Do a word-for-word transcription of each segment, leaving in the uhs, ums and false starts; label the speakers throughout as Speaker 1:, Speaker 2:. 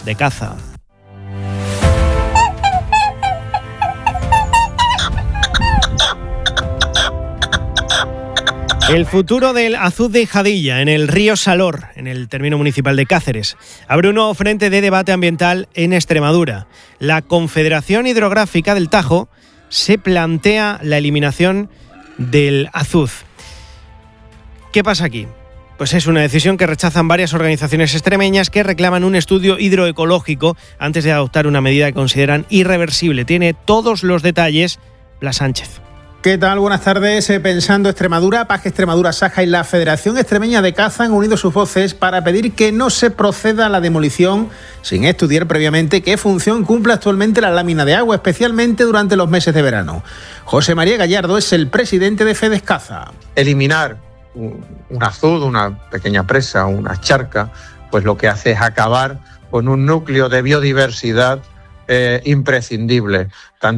Speaker 1: de caza. El futuro del azud de Jadilla en el río Salor, en el término municipal de Cáceres, abre un nuevo frente de debate ambiental en Extremadura. La Confederación Hidrográfica del Tajo se plantea la eliminación del azud. ¿Qué pasa aquí? Pues es una decisión que rechazan varias organizaciones extremeñas que reclaman un estudio hidroecológico antes de adoptar una medida que consideran irreversible. Tiene todos los detalles Blas Sánchez.
Speaker 2: ¿Qué tal? Buenas tardes. Pensando Extremadura, Paje Extremadura Saja y la Federación Extremeña de Caza han unido sus voces para pedir que no se proceda a la demolición sin estudiar previamente qué función cumple actualmente la lámina de agua, especialmente durante los meses de verano. José María Gallardo es el presidente de Fedescaza.
Speaker 3: Eliminar un, un azud, una pequeña presa, una charca, pues lo que hace es acabar con un núcleo de biodiversidad Eh, imprescindible,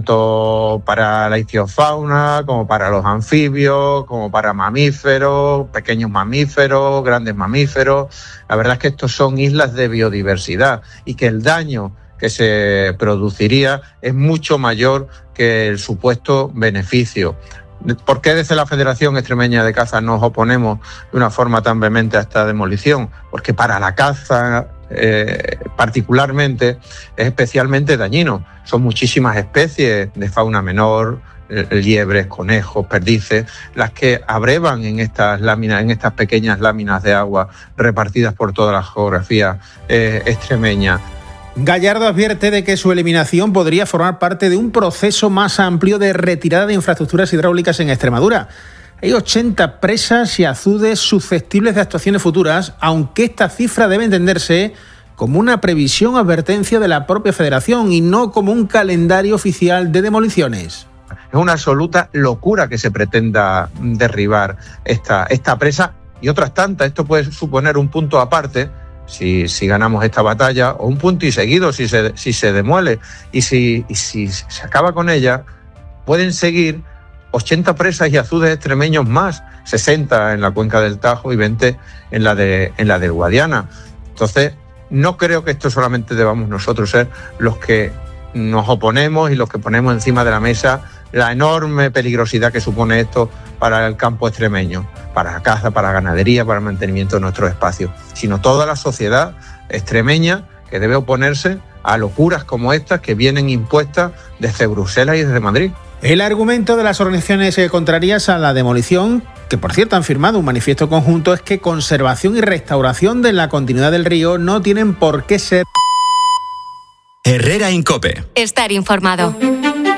Speaker 3: tanto para la ictiofauna como para los anfibios, como para mamíferos, pequeños mamíferos, grandes mamíferos. La verdad es que estos son islas de biodiversidad y que el daño que se produciría es mucho mayor que el supuesto beneficio. ¿Por qué desde la Federación Extremeña de Caza nos oponemos de una forma tan vehemente a esta demolición? Porque para la caza eh, particularmente es especialmente dañino. Son muchísimas especies de fauna menor, liebres, conejos, perdices, las que abrevan en estas láminas, en estas pequeñas láminas de agua repartidas por toda la geografía eh, extremeña.
Speaker 2: Gallardo advierte de que su eliminación podría formar parte de un proceso más amplio de retirada de infraestructuras hidráulicas en Extremadura. Hay ochenta presas y azudes susceptibles de actuaciones futuras, aunque esta cifra debe entenderse como una previsión o advertencia de la propia Federación y no como un calendario oficial de demoliciones.
Speaker 3: Es una absoluta locura que se pretenda derribar esta, esta presa y otras tantas. Esto puede suponer un punto aparte Si, si ganamos esta batalla, o un punto y seguido si se, si se demuele. Y si, y si se acaba con ella, pueden seguir ochenta presas y azudes extremeños más, sesenta en la cuenca del Tajo y veinte en la, de, en la del Guadiana. Entonces, no creo que esto solamente debamos nosotros ser los que nos oponemos y los que ponemos encima de la mesa la enorme peligrosidad que supone esto para el campo extremeño, para la caza, para la ganadería, para el mantenimiento de nuestros espacios, sino toda la sociedad extremeña que debe oponerse a locuras como estas que vienen impuestas desde Bruselas y desde Madrid.
Speaker 2: El argumento de las organizaciones contrarias a la demolición, que por cierto han firmado un manifiesto conjunto, es que conservación y restauración de la continuidad del río no tienen por qué ser...
Speaker 4: Herrera en COPE.
Speaker 5: Estar informado.